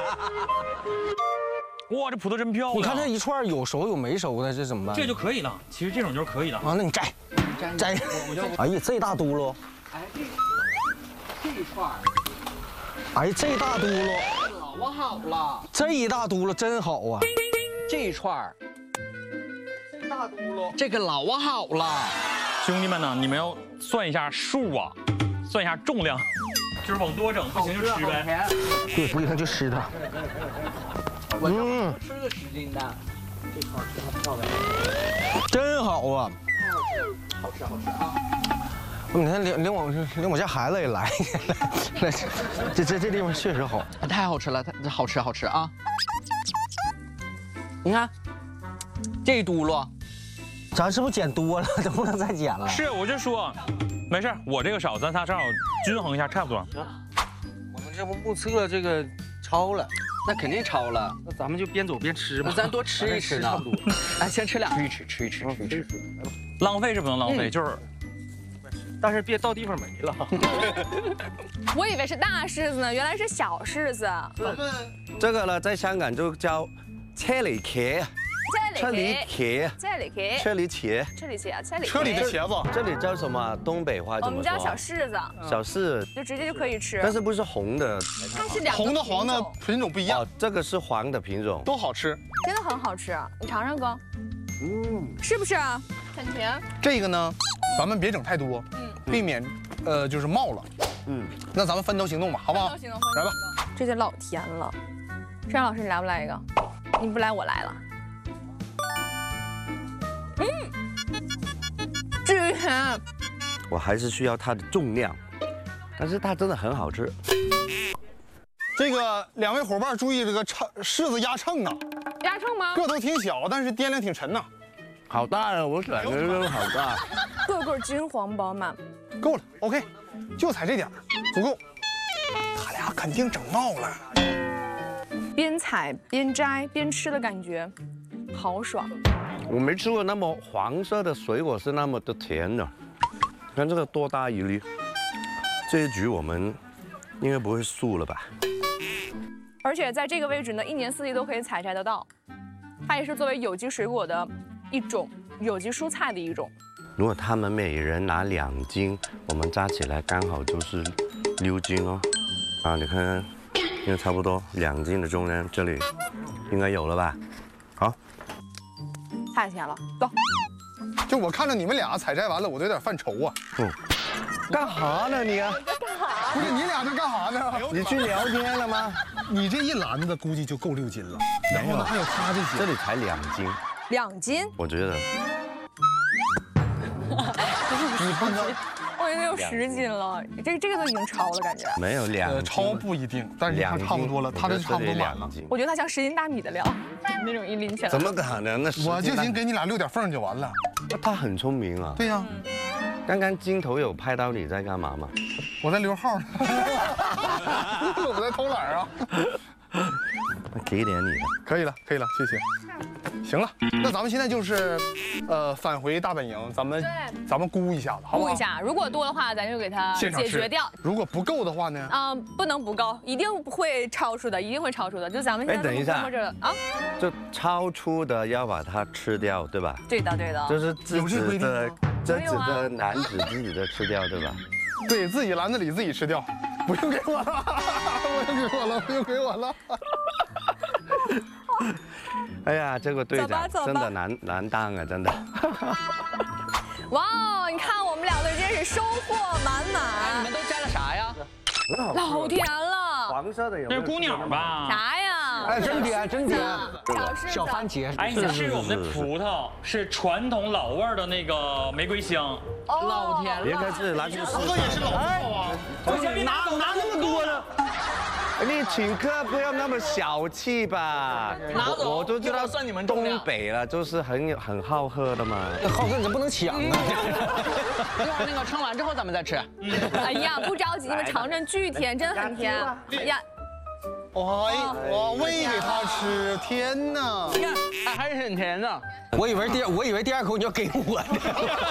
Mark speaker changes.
Speaker 1: 哇，这葡萄真漂亮！
Speaker 2: 你看这一串有熟有没熟的，这怎么办？
Speaker 1: 这就可以了。其实这种就是可以的。
Speaker 2: 啊，那你摘。哎呀，这大嘟噜！
Speaker 3: 哎，这一串。
Speaker 2: 哎，这大嘟噜！
Speaker 3: 老好了。
Speaker 2: 这一大嘟噜真好啊！
Speaker 3: 这一串。这大嘟噜。这个老好了。
Speaker 1: 兄弟们呢，你们要算一下数啊，算一下重量，就是往多整，不行就吃呗。
Speaker 2: 对，不行就吃它。
Speaker 3: 吃个10斤的，这串吃得漂亮，
Speaker 2: 真好啊！
Speaker 3: 好吃啊！
Speaker 2: 你看，连我家孩子也来，这地方确实好，
Speaker 3: 太好吃了，好吃啊！你看，这一嘟噜，
Speaker 2: 咱是不是捡多了？这不能再捡了。
Speaker 1: 是，我就说，没事，我这个少，咱仨正好均衡一下，差不多。
Speaker 2: 我们这不目测这个超了。
Speaker 3: 那肯定超了，
Speaker 2: 那咱们就边走边吃吧。
Speaker 3: 那咱多吃一吃呢。差不多。哎，先吃2个，吃一吃。
Speaker 1: 浪费是不能浪费，就是，
Speaker 2: 但是别到地方没了。
Speaker 4: 我以为是大柿子呢，原来是小柿子。
Speaker 5: 这个呢，在香港就叫车厘茄。车厘茄。
Speaker 4: 车厘的
Speaker 5: 茄子。这里叫什么？东北话怎么说？
Speaker 4: 我们叫小柿子。
Speaker 5: 小柿
Speaker 4: 就直接就可以吃。
Speaker 5: 但是不是红的？
Speaker 4: 它是2个
Speaker 6: 红的黄的品种不一样。
Speaker 5: 哦，这个是黄的品种，
Speaker 6: 都好吃，
Speaker 4: 真的很好吃，你尝尝哥。是不是啊？很甜。
Speaker 6: 这个呢，咱们别整太多，避免就是冒了。那咱们分头行动吧，好不好？
Speaker 4: 行动。
Speaker 6: 来吧。
Speaker 4: 这就老甜了。盛阳老师，你来不来一个？你不来，我来了。至于甜。
Speaker 5: 我还是需要它的重量，但是它真的很好吃。
Speaker 6: 这个2位伙伴注意这个柿子压秤啊，
Speaker 4: 压秤吗？
Speaker 6: 个头挺小，但是掂量挺沉呐。
Speaker 5: 好大呀！我选的真的好大，
Speaker 4: 个个金黄饱满。
Speaker 6: 够了 ，OK， 就采这点，足够。他俩肯定整冒了。
Speaker 4: 边采边摘边吃的感觉，好爽。
Speaker 5: 我没吃过那么黄色的水果是那么的甜的。看这个多大一粒，这一局我们应该不会输了吧？
Speaker 4: 而且在这个位置呢，1年4季都可以采摘得到。它也是作为有机水果的一种，有机蔬菜的一种。
Speaker 5: 如果他们每人拿2斤，我们加起来刚好就是6斤哦。啊，你看，应该差不多2斤的重量，这里应该有了吧？好，
Speaker 4: 太甜了，走。
Speaker 6: 就我看着你们俩采摘完了，我都有点犯愁啊。
Speaker 5: 干哈呢你啊？
Speaker 6: 不是你俩这干哈呢？
Speaker 5: 你去聊天了吗？
Speaker 6: 你这一篮子估计就够6斤了，然后呢还有他这些，
Speaker 5: 这里才2斤
Speaker 4: ，2斤，
Speaker 5: 我觉得。
Speaker 6: 你看到，
Speaker 4: 我以为有10斤了，这个都已经超了，感觉。
Speaker 5: 没有2斤，
Speaker 6: 超不一定，但是它差不多了，它这差不多满了。
Speaker 4: 我觉得它像10斤大米的量，那种一拎起来。
Speaker 5: 怎么可能？那
Speaker 6: 我就行，给你俩留点缝就完了。
Speaker 5: 他很聪明啊。
Speaker 6: 对呀。
Speaker 5: 刚刚镜头有拍到你在干嘛吗？
Speaker 6: 我在溜号呢。我在偷懒啊。
Speaker 5: 给点你的。
Speaker 6: 可以了，可以了，谢谢。行了，那咱们现在就是，返回大本营，咱们估一下子，好不好？
Speaker 4: 估一下，如果多的话，咱就给它解决掉；
Speaker 6: 如果不够的话呢？
Speaker 4: 不能不够，一定会超出的，一定会超出的。就咱们现在
Speaker 5: 等一下
Speaker 4: 啊，
Speaker 5: 就超出的要把它吃掉，对吧？
Speaker 4: 对的，对的。
Speaker 5: 就是自己的男子自己的吃掉，对吧？
Speaker 6: 对自己篮子里自己吃掉，不用给我了，不用给我了。
Speaker 5: 哎呀，这个队长真的难当啊，真的。
Speaker 4: 哇，你看我们2队真是收获满满。
Speaker 3: 你们都摘了啥呀？
Speaker 4: 老甜了。
Speaker 5: 黄色的有没有？
Speaker 1: 那是姑娘吧？
Speaker 4: 啥呀？
Speaker 2: 哎，真甜，真甜。
Speaker 4: 小
Speaker 2: 番茄。
Speaker 1: 哎，这是我们的葡萄，是传统老味的那个玫瑰香。
Speaker 3: 老甜了。
Speaker 5: 别客气，拿去试。
Speaker 6: 这也是老炮啊！
Speaker 5: 拿那么多呢？你请客不要那么小气吧？
Speaker 3: 拿走，
Speaker 5: 我都知道
Speaker 3: 算你们重量。
Speaker 5: 东北了，就是很好喝的嘛。
Speaker 2: 好喝你这不能抢啊！
Speaker 3: 一会儿那个称完之后咱们再吃。
Speaker 4: 哎呀，不着急，你们尝尝，巨甜，真的很甜。哎呀，
Speaker 6: 我喂给他吃，天哪！
Speaker 3: 你看，还是很甜的。
Speaker 2: 我以为第2口你要给我的。